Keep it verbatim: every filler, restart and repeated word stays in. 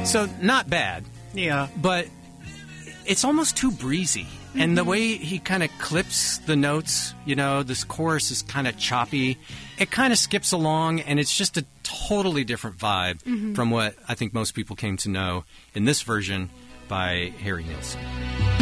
So not bad, Yeah. but it's almost too breezy. Mm-hmm. And the way he kind of clips the notes, you know, this chorus is kind of choppy. It kind of skips along, and it's just a totally different vibe mm-hmm. from what I think most people came to know in this version by Harry Nilsson.